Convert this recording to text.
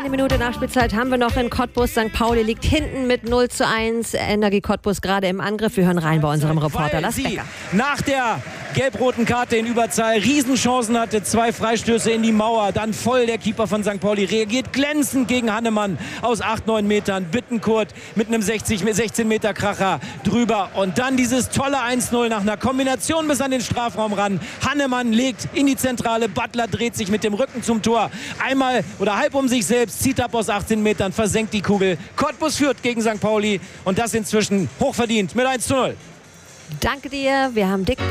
Eine Minute Nachspielzeit haben wir noch in Cottbus. St. Pauli liegt hinten mit 0:1. Energie Cottbus gerade im Angriff. Wir hören rein bei unserem Reporter Lars Becker. Nach der gelb-roten Karte in Überzahl Riesenchancen hatte, 2 Freistöße in die Mauer, dann voll der Keeper von St. Pauli reagiert glänzend gegen Hannemann aus 8-9 Metern, Bittencourt mit einem 16 Meter Kracher drüber und dann dieses tolle 1-0 nach einer Kombination bis an den Strafraum ran. Hannemann legt in die Zentrale, Butler dreht sich mit dem Rücken zum Tor, einmal oder halb um sich selbst, zieht ab aus 18 Metern, versenkt die Kugel. Cottbus führt gegen St. Pauli und das inzwischen hochverdient mit 1:0. Danke dir, wir haben dick